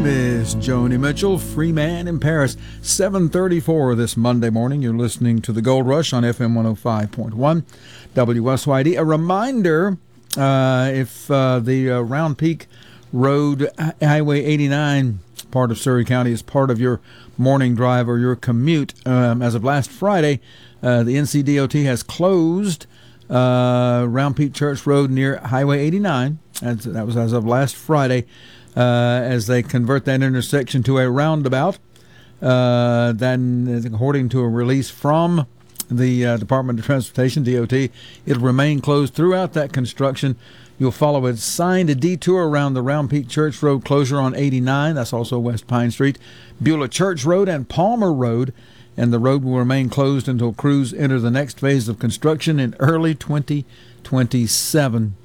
Miss Joni Mitchell, Free Man in Paris. 7:34 this Monday morning. You're listening to the Gold Rush on FM 105.1 WSYD. A reminder, if the Round Peak Road, Highway 89, part of Surry County, is part of your morning drive or your commute, as of last Friday, the NCDOT has closed Round Peak Church Road near Highway 89. That was as of last Friday, as they convert that intersection to a roundabout. Then, according to a release from the Department of Transportation, DOT, it'll remain closed throughout that construction. You'll follow a signed detour around the Round Peak Church Road closure on 89. That's also West Pine Street, Beulah Church Road, and Palmer Road. And the road will remain closed until crews enter the next phase of construction in early 2027.